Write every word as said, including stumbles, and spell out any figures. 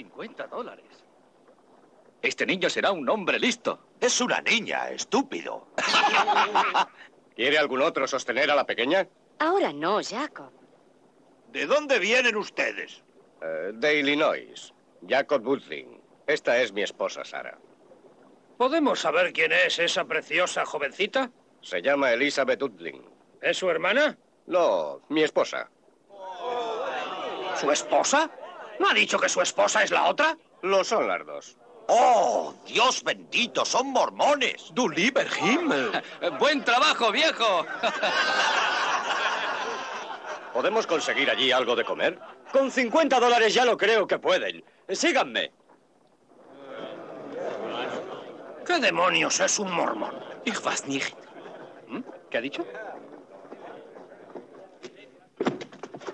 cincuenta dólares. Este niño será un hombre listo. Es una niña, estúpido. ¿Quiere algún otro sostener a la pequeña? Ahora no, Jacob. ¿De dónde vienen ustedes? Uh, de Illinois. Jacob Woodling. Esta es mi esposa, Sara. ¿Podemos saber quién es esa preciosa jovencita? Se llama Elizabeth Woodling. ¿Es su hermana? No, mi esposa. ¿Su esposa? ¿No ha dicho que su esposa es la otra? Lo son las dos. ¡Oh, Dios bendito! ¡Son mormones! ¡Du lieber Himmel! ¡Buen trabajo, viejo! ¿Podemos conseguir allí algo de comer? Con cincuenta dólares ya lo creo que pueden. Síganme. ¿Qué demonios es un mormón? Ich weiß nicht. ¿Qué ha dicho?